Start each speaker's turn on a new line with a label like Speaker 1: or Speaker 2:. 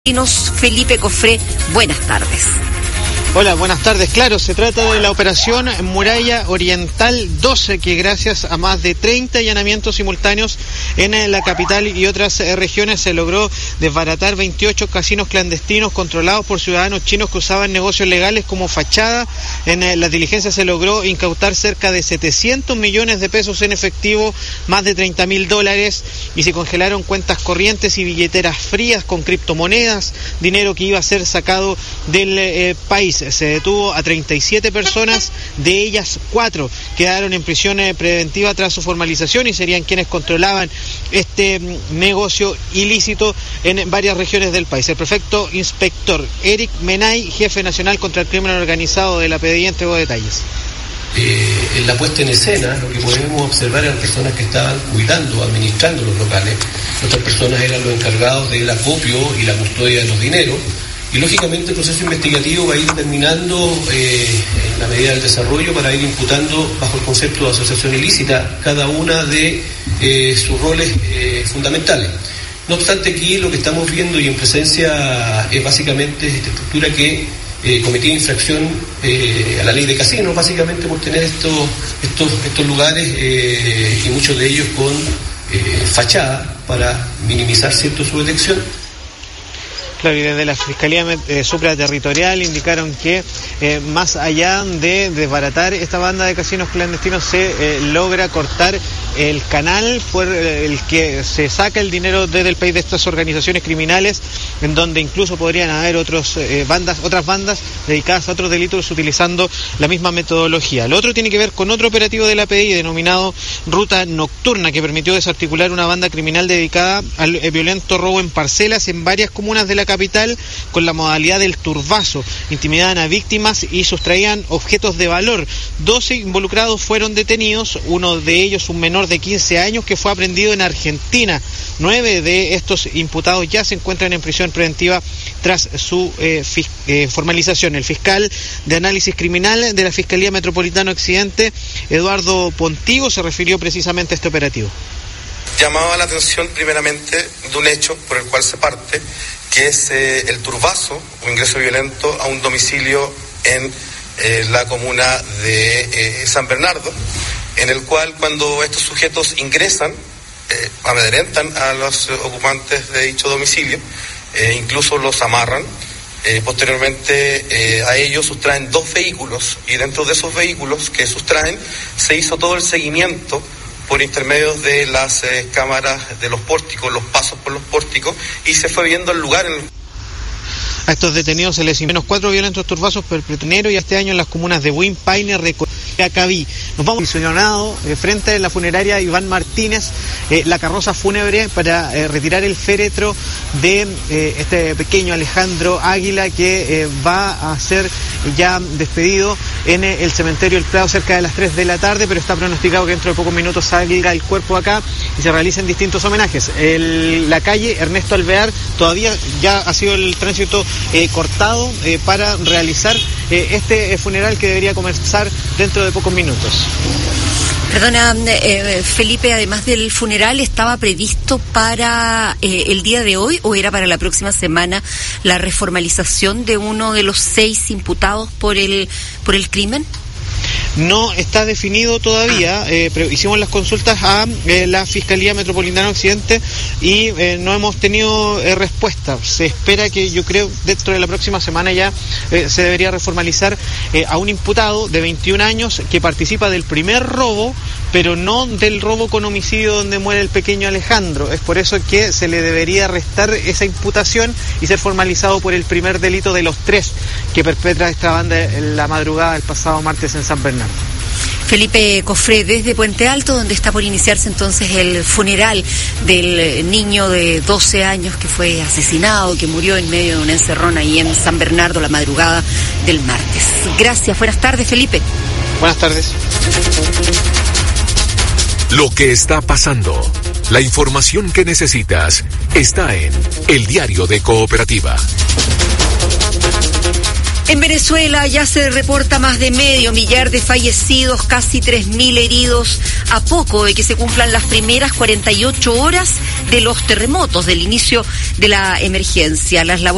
Speaker 1: Felipe Cofré, buenas tardes.
Speaker 2: Hola, buenas tardes. Claro, se trata de la operación Muralla Oriental 12, que gracias a más de 30 allanamientos simultáneos en la capital y otras regiones se logró desbaratar 28 casinos clandestinos controlados por ciudadanos chinos que usaban negocios legales como fachada. En las diligencias se logró incautar cerca de 700 millones de pesos en efectivo, más de $30.000, y se congelaron cuentas corrientes y billeteras frías con criptomonedas, dinero que iba a ser sacado del país. Se detuvo a 37 personas, de ellas 4 quedaron en prisión preventiva tras su formalización y serían quienes controlaban este negocio ilícito en varias regiones del país. El prefecto inspector Eric Menay, jefe nacional contra el crimen organizado de la PDI, entregó detalles.
Speaker 3: En la puesta en escena, lo que podemos observar eran personas que estaban cuidando, administrando los locales. Otras personas eran los encargados del acopio y la custodia de los dineros. Y lógicamente el proceso investigativo va a ir terminando en la medida del desarrollo para ir imputando bajo el concepto de asociación ilícita cada una de sus roles fundamentales. No obstante, aquí lo que estamos viendo y en presencia es básicamente esta estructura que cometía infracción a la ley de casinos, básicamente por tener estos lugares y muchos de ellos con fachada para minimizar cierto su detección.
Speaker 2: Claro, y desde la Fiscalía Supraterritorial indicaron que más allá de desbaratar esta banda de casinos clandestinos se logra cortar el canal por el que se saca el dinero desde el país de estas organizaciones criminales, en donde incluso podrían haber otras bandas dedicadas a otros delitos utilizando la misma metodología. Lo otro tiene que ver con otro operativo de la PDI denominado Ruta Nocturna, que permitió desarticular una banda criminal dedicada al violento robo en parcelas en varias comunas de la capital con la modalidad del turbazo. Intimidaban a víctimas y sustraían objetos de valor. 12 involucrados fueron detenidos, uno de ellos un menor de 15 años que fue aprehendido en Argentina. 9 de estos imputados ya se encuentran en prisión preventiva tras su formalización. El fiscal de análisis criminal de la Fiscalía Metropolitana Occidente, Eduardo Pontigo, se refirió precisamente a este operativo.
Speaker 4: Llamaba la atención primeramente de un hecho por el cual se parte, que es el turbazo o ingreso violento a un domicilio en la comuna de San Bernardo, en el cual cuando estos sujetos ingresan, amedrentan a los ocupantes de dicho domicilio, incluso los amarran. Posteriormente a ellos sustraen 2 vehículos y dentro de esos vehículos que sustraen se hizo todo el seguimiento por intermedio de las cámaras de los pórticos, los pasos por los pórticos, y se fue viendo el lugar en el...
Speaker 2: A estos detenidos se les menos 4 violentos turbazos perpetueros y este año en las comunas de Buin, Paine, y Acaví. Nos vamos posicionado frente a la funeraria Iván Martínez, la carroza fúnebre para retirar el féretro de este pequeño Alejandro Águila, que va a ser ya despedido en el cementerio El Prado cerca de las 3 de la tarde, pero está pronosticado que dentro de pocos minutos salga el cuerpo acá y se realicen distintos homenajes. La calle Ernesto Alvear todavía ya ha sido el tránsito cortado para realizar este funeral que debería comenzar dentro de pocos minutos.
Speaker 1: Perdona, Felipe, además del funeral, ¿estaba previsto para el día de hoy o era para la próxima semana la reformalización de uno de los 6 imputados por el crimen?
Speaker 2: No está definido todavía, pero hicimos las consultas a la Fiscalía Metropolitana Occidente y no hemos tenido respuesta. Se espera que, yo creo, dentro de la próxima semana ya se debería reformalizar a un imputado de 21 años que participa del primer robo, pero no del robo con homicidio donde muere el pequeño Alejandro. Es por eso que se le debería restar esa imputación y ser formalizado por el primer delito de los 3 que perpetra esta banda en la madrugada del pasado martes en San Bernardo.
Speaker 1: Felipe Cofré, desde Puente Alto, donde está por iniciarse entonces el funeral del niño de 12 años que fue asesinado, que murió en medio de una encerrona ahí en San Bernardo la madrugada del martes. Gracias, buenas tardes, Felipe.
Speaker 2: Buenas tardes.
Speaker 5: Lo que está pasando, la información que necesitas, está en El Diario de Cooperativa.
Speaker 1: En Venezuela ya se reporta más de 500.000 de fallecidos, casi 3.000 heridos, a poco de que se cumplan las primeras 48 horas de los terremotos, del inicio de la emergencia. Las labores